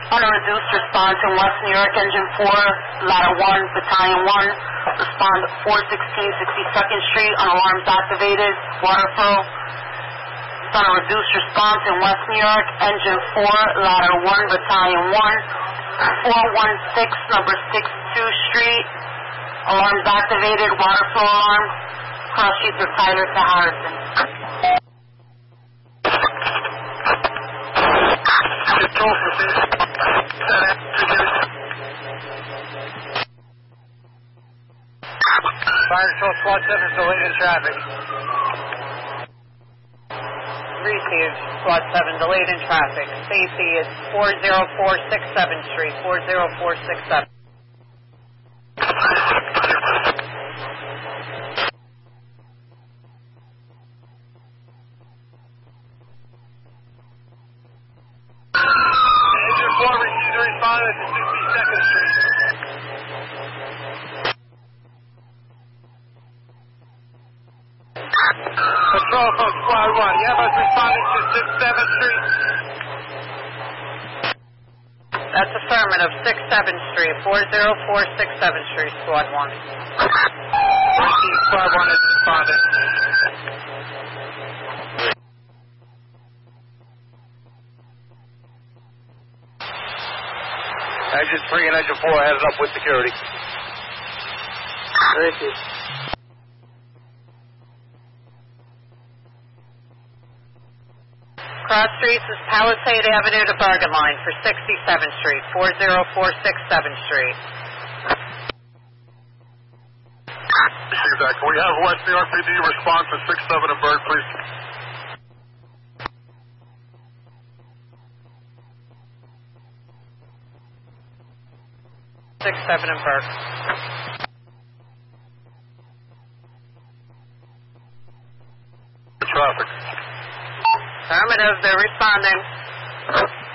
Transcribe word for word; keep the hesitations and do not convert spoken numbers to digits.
On a reduced response in West New York, Engine four, Ladder one, Battalion one. Respond four sixteen sixty-second Street on alarms activated, water flow. On a reduced response in West New York, Engine four, Ladder one, Battalion one. four one six, number sixty-two Street. Alarms activated, water flow alarm. Cross streets are Tyler to Harrison. Fire Control Squad seven is delayed in traffic. Received, Squad seven, delayed in traffic. Safety is four oh four six seventh Street, four oh four six seven. Engine four received a respondent to sixty-second Street. Control from Squad one, you have us responding to sixty-seventh Street. That's affirmative, sixty-seventh Street, four oh four six seventh Street, Squad one. Received, Squad one is responding. Engine three and Engine four headed up with security. Thank you. Cross streets is Palisade Avenue to Bergen Line for sixty-seventh Street, four oh four six seventh Street. Receive that. Can we have West New York P D respond to six seven and Berg, please? six seven and Burke. Traffic. Affirmative, they're responding.